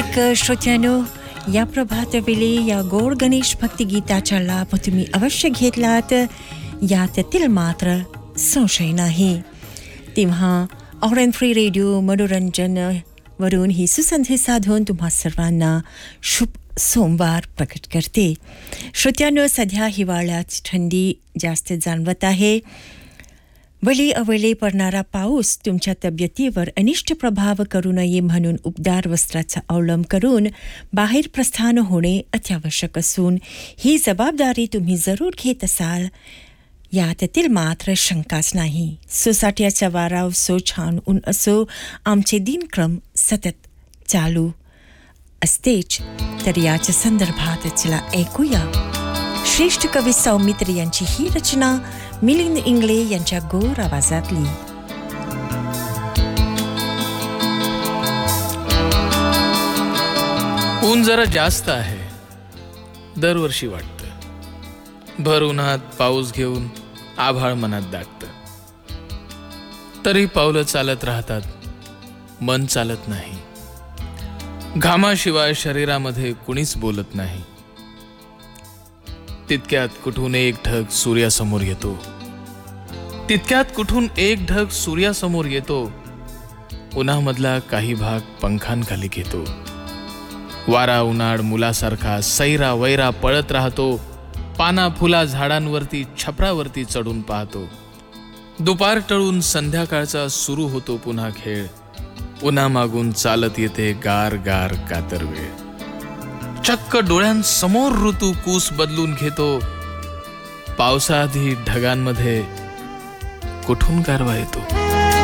श्रोत्यांनो, या प्रभातवेळी या गोड गणेश भक्तिगीताचा लाभ तुम्ही अवश्य घेतलात यातील मात्र संशय नाही. तेव्हा ऑरेंज फ्री रेडिओ मनोरंजन वरून ही सुसंधी साधून तुम्हा सर्वांना शुभ सोमवार प्रकट करते. श्रोत्यांनो, सध्या हिवाळ्याची थंडी जास्त जाणवत आहे. वेळी अवेळी पडणारा पाऊस तुमच्या तब्येतीवर अनिष्ट प्रभाव करू नये म्हणून उबदार वस्त्राचा अवलंब करून बाहेर प्रस्थान होणे अत्यावश्यक असून ही जबाबदारी तुम्ही जरूर घेत असाल यातील मात्र शंकाच नाही. सोसाट्याचा वारा असो, छान ऊन असो, आमचे दिनक्रम सतत चालू असतेच. तर याच्या संदर्भात चला ऐकूया श्रेष्ठ कवी सौमित्र यांची ही रचना मिलिंद इंगळे यांच्या गोर आवाजातली. ऊन जरा जास्त आहे, दरवर्षी वाटतं. भर उन्हात पाऊस घेऊन आभाळ मनात दाटतं. तरी पावलं चालत राहतात, मन चालत नाही. घामाशिवाय शरीरामध्ये कुणीच बोलत नाही. तितक्यात कुठून एक ढग सूर्यासमोर येतो. उन्हामधला काही भाग पंखांखाली घेतो. वारा उन्हाळ मुलासारखा सैरा वैरा पळत राहतो. पाना फुला झाडांवरती छपरावरती चढून पाहतो. दुपार टळून संध्याकाळचा सुरू होतो पुन्हा खेळ. उन्हामागून चालत येते गार गार कातर वेळ. चक्क डोळ्यांसमोर ऋतू कूस बदलून घेतो. पावसाआधी ढगांमध्ये कुठून गारवा येतो.